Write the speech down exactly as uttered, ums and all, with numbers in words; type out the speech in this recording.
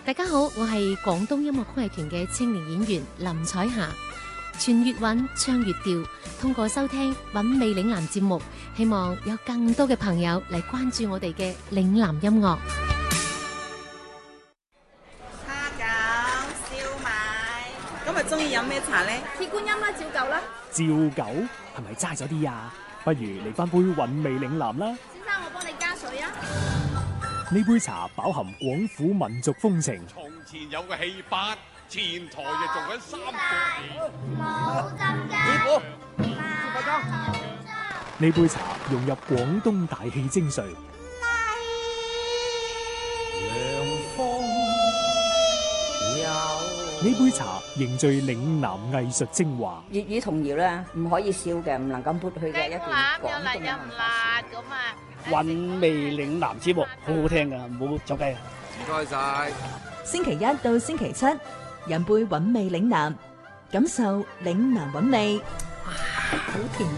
大家好，我係廣東音樂曲藝團嘅青年演員林彩霞。傳粵韻，唱粵調，通過收聽韻味嶺南節目，希望有更多嘅朋友嚟關注我哋嘅嶺南音樂。 蝦餃、燒賣，今日中意飲咩茶呢？ 鐵觀音啦，照舊啦。 照舊係咪齋咗啲啊？不如嚟翻杯韻味嶺南啦。 先生，我幫你加水啊。 呢杯茶飽含廣府民族風情。 從前有個戲班，前台就做緊三個冇浸師傅， 加裝。 呢杯茶融入廣東大氣精髓。呢杯茶凝聚嶺南藝術精華。 粵語童謠咧，唔可以少嘅，唔能夠抹去嘅一段廣東嘅文化。 韻味嶺南節目好好聽噶，唔好走雞啊！ 唔該晒。 星期一到星期七，飲杯韻味嶺南，感受嶺南韻味。哇，好甜。